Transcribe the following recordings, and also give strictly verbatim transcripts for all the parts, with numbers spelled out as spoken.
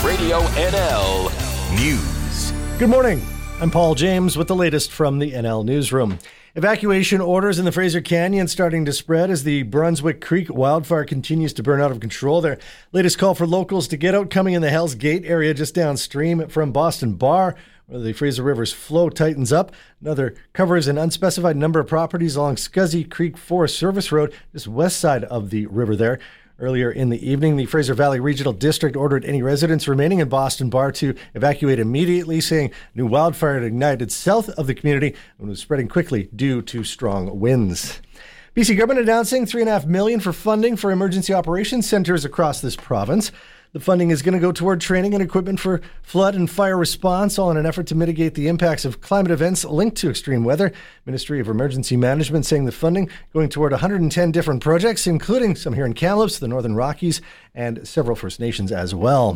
Radio N L News. Good morning. I'm Paul James with the latest from the N L Newsroom. Evacuation orders in the Fraser Canyon starting to spread as the Brunswick Creek wildfire continues to burn out of control there. Latest call for locals to get out coming in the Hell's Gate area just downstream from Boston Bar, where the Fraser River's flow tightens up. Another covers an unspecified number of properties along Scuzzy Creek Forest Service Road, just west side of the river there. Earlier in the evening, the Fraser Valley Regional District ordered any residents remaining in Boston Bar to evacuate immediately, saying new wildfire had ignited south of the community and was spreading quickly due to strong winds. B C government announcing three point five million dollars for funding for emergency operations centers across this province. The funding is going to go toward training and equipment for flood and fire response, all in an effort to mitigate the impacts of climate events linked to extreme weather. Ministry of Emergency Management saying the funding going toward one hundred ten different projects, including some here in Kamloops, the Northern Rockies, and several First Nations as well.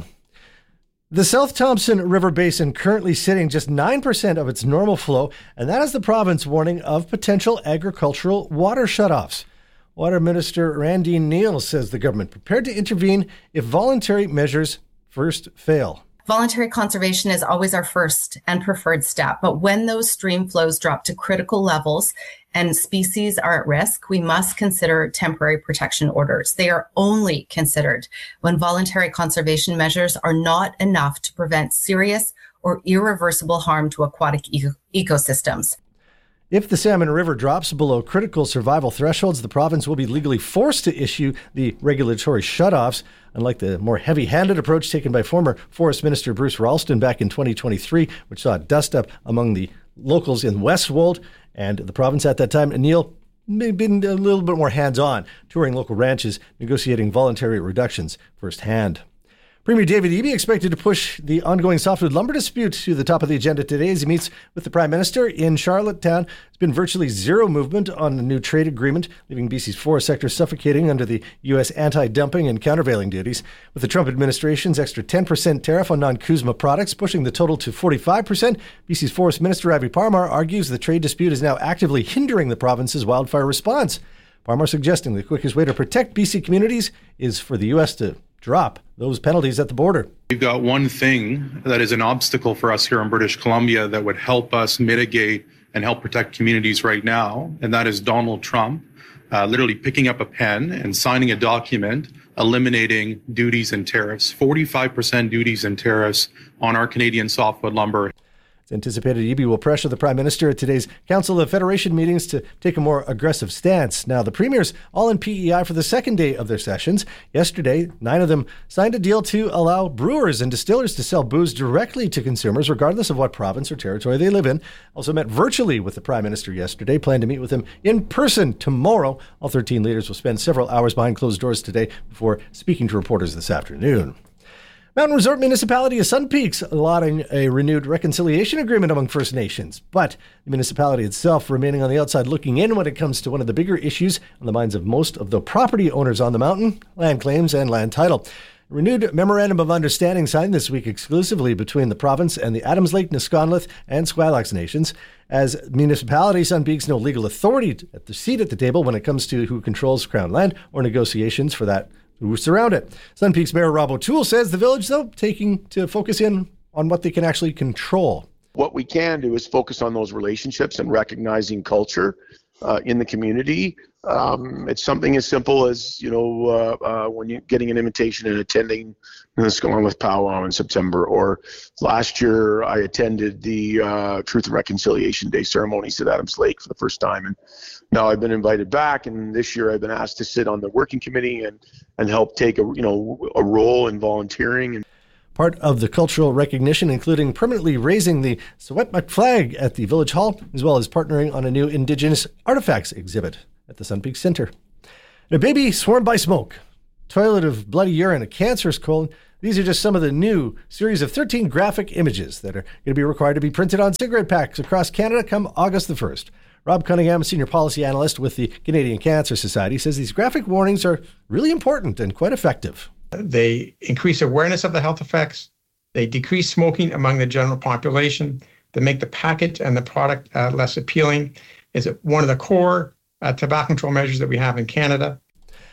The South Thompson River Basin currently sitting just nine percent of its normal flow, and that is the province warning of potential agricultural water shutoffs. Water Minister Randy Neal says the government prepared to intervene if voluntary measures first fail. Voluntary conservation is always our first and preferred step, but when those stream flows drop to critical levels and species are at risk, we must consider temporary protection orders. They are only considered when voluntary conservation measures are not enough to prevent serious or irreversible harm to aquatic e- ecosystems. If the Salmon River drops below critical survival thresholds, the province will be legally forced to issue the regulatory shutoffs, unlike the more heavy-handed approach taken by former Forest Minister Bruce Ralston back in twenty twenty-three, which saw a dust-up among the locals in Westwold and the province at that time. And Neil may have been a little bit more hands-on, touring local ranches, negotiating voluntary reductions firsthand. Premier David Eby expected to push the ongoing softwood lumber dispute to the top of the agenda today as he meets with the Prime Minister in Charlottetown. There's been virtually zero movement on the new trade agreement, leaving B C's forest sector suffocating under the U S anti-dumping and countervailing duties. With the Trump administration's extra ten percent tariff on non-CUSMA products pushing the total to forty-five percent, B C's Forest Minister Ravi Parmar argues the trade dispute is now actively hindering the province's wildfire response. Parmar suggesting the quickest way to protect B C communities is for the U S to drop those penalties at the border. We've got one thing that is an obstacle for us here in British Columbia that would help us mitigate and help protect communities right now, and that is Donald Trump uh, literally picking up a pen and signing a document eliminating duties and tariffs, forty-five percent duties and tariffs on our Canadian softwood lumber. It's anticipated Eby will pressure the Prime Minister at today's Council of Federation meetings to take a more aggressive stance. Now, the Premiers all in P E I for the second day of their sessions. Yesterday, nine of them signed a deal to allow brewers and distillers to sell booze directly to consumers, regardless of what province or territory they live in. Also met virtually with the Prime Minister yesterday, plan to meet with him in person tomorrow. All thirteen leaders will spend several hours behind closed doors today before speaking to reporters this afternoon. Mountain Resort Municipality of Sun Peaks allotting a renewed reconciliation agreement among First Nations, but the municipality itself remaining on the outside looking in when it comes to one of the bigger issues on the minds of most of the property owners on the mountain, land claims and land title. A renewed memorandum of understanding signed this week exclusively between the province and the Adams Lake, Nisconluth and Squilax nations. As municipality, Sun Peaks no legal authority at the seat at the table when it comes to who controls Crown land or negotiations for that who surround it. Sun Peaks Mayor Rob O'Toole says the village, though, taking to focus in on what they can actually control. What we can do is focus on those relationships and recognizing culture uh, in the community. Um, it's something as simple as, you know, uh, uh, when you're getting an invitation and attending the Nisconluth Powwow in September, or last year I attended the uh, Truth and Reconciliation Day ceremonies at Adams Lake for the first time, and now I've been invited back, and this year I've been asked to sit on the working committee and, and help take a you know a role in volunteering. And part of the cultural recognition, including permanently raising the Secwepemc flag at the Village Hall, as well as partnering on a new Indigenous artifacts exhibit at the Sun Peaks Centre. And a baby swarmed by smoke, toilet of bloody urine, a cancerous colon. These are just some of the new series of thirteen graphic images that are going to be required to be printed on cigarette packs across Canada come August the first. Rob Cunningham, Senior Policy Analyst with the Canadian Cancer Society, says these graphic warnings are really important and quite effective. They increase awareness of the health effects. They decrease smoking among the general population. They make the package and the product uh, less appealing. It's one of the core uh, tobacco control measures that we have in Canada.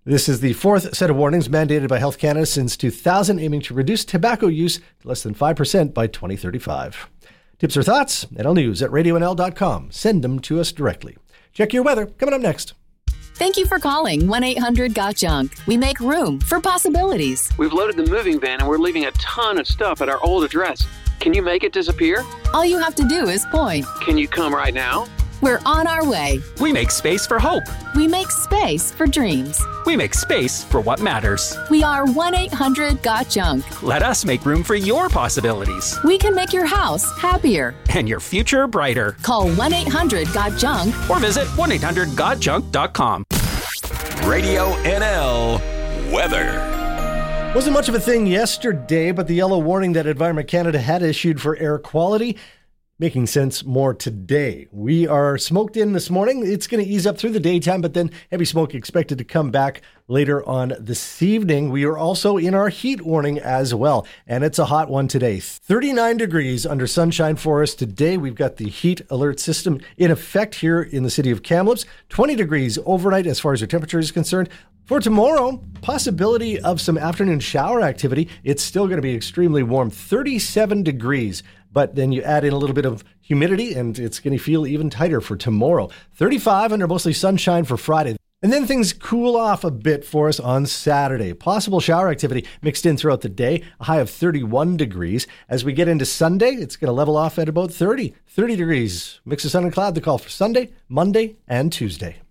This is the fourth set of warnings mandated by Health Canada since two thousand, aiming to reduce tobacco use to less than five percent by twenty thirty-five. Tips or thoughts? N L News at radio N L dot com. Send them to us directly. Check your weather coming up next. Thank you for calling one eight hundred got junk. We make room for possibilities. We've loaded the moving van and we're leaving a ton of stuff at our old address. Can you make it disappear? All you have to do is point. Can you come right now? We're on our way. We make space for hope. We make space for dreams. We make space for what matters. We are one eight hundred got junk. Let us make room for your possibilities. We can make your house happier. And your future brighter. Call one eight hundred got junk. Or visit one eight hundred got junk dot com. Radio N L weather. Wasn't much of a thing yesterday, but the yellow warning that Environment Canada had issued for air quality making sense more today. We are smoked in this morning. It's going to ease up through the daytime, but then heavy smoke expected to come back later on this evening. We are also in our heat warning as well, and it's a hot one today. thirty-nine degrees under sunshine for us today. We've got the heat alert system in effect here in the city of Kamloops. twenty degrees overnight as far as your temperature is concerned. For tomorrow, possibility of some afternoon shower activity. It's still going to be extremely warm, thirty-seven degrees. But then you add in a little bit of humidity and it's going to feel even tighter for tomorrow. thirty-five under mostly sunshine for Friday. And then things cool off a bit for us on Saturday. Possible shower activity mixed in throughout the day, a high of thirty-one degrees. As we get into Sunday, it's going to level off at about thirty. thirty degrees. Mix of sun and cloud, the call for Sunday, Monday, and Tuesday.